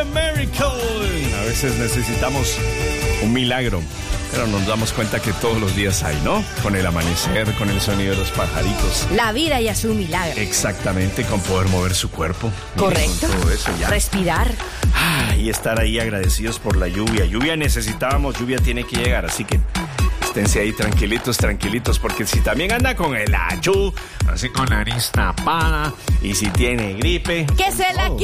Miracle. A veces necesitamos un milagro, pero nos damos cuenta que todos los días hay, ¿no? Con el amanecer, con el sonido de los pajaritos. La vida ya es un milagro. Exactamente, con poder mover su cuerpo. Correcto. Con todo eso ya. Respirar. Y estar ahí agradecidos por la lluvia. Lluvia necesitábamos, lluvia tiene que llegar, así que esténse ahí tranquilitos, porque si también anda con el achú, así con la nariz tapada, y si tiene gripe... Que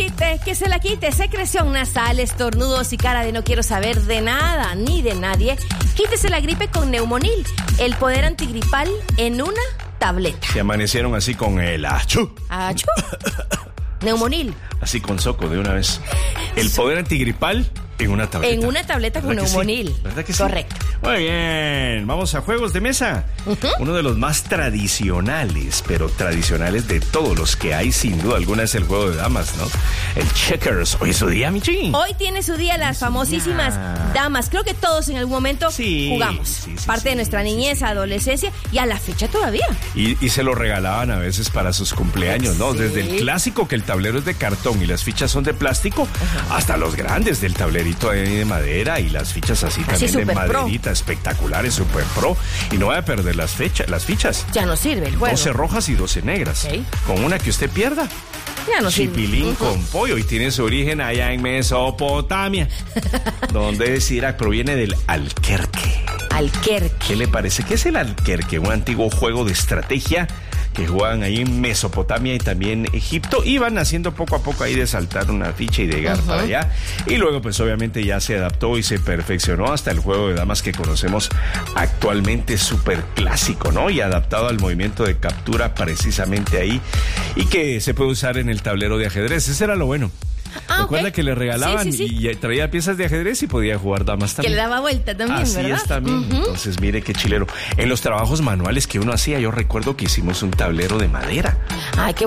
se la quite, secreción nasal, estornudos y cara de no quiero saber de nada ni de nadie. Quítese la gripe con Neumonil, el poder antigripal en una tableta. Se amanecieron así con el achú. ¿Achú? Neumonil. Así con soco de una vez. El poder antigripal en una tableta. En una tableta con Neumonil. Sí? ¿Verdad que sí? Correcto. Muy bien, vamos a juegos de mesa. Uno de los más tradicionales, pero tradicionales de todos los que hay, sin duda alguna, es el juego de damas, ¿no? El checkers. Hoy es su día, Michi. Hoy tiene su día las famosísimas damas. Creo que todos en algún momento jugamos. Sí, Parte de nuestra niñez, adolescencia y a la fecha todavía. Y se lo regalaban a veces para sus cumpleaños, ¿no? Sí. Desde el clásico, que el tablero es de cartón y las fichas son de plástico, hasta los grandes del tablerito de madera y las fichas así también de maderita, espectaculares, super pro. Y no vaya a perder las fichas. Ya no sirve el juego. 12 rojas y 12 negras. Okay. Con una que usted pierda. Ya no Chipilín sirve. con pollo, y tiene su origen allá en Mesopotamia, donde Irak proviene del alquerque. Alquerque. ¿Qué le parece? ¿Qué es el alquerque? Un antiguo juego de estrategia que jugaban ahí en Mesopotamia y también Egipto. Iban haciendo poco a poco ahí de saltar una ficha y de llegar para allá. Y luego pues obviamente ya se adaptó y se perfeccionó hasta el juego de damas que conocemos actualmente, súper clásico, ¿no? Y adaptado al movimiento de captura precisamente ahí, y que se puede usar en el tablero de ajedrez. Ese era lo bueno. Recuerda que le regalaban y traía piezas de ajedrez y podía jugar damas también. Que le daba vuelta también, así ¿verdad? Así es también. Entonces, mire qué chilero. En los trabajos manuales que uno hacía, yo recuerdo que hicimos un tablero de madera. Ay, qué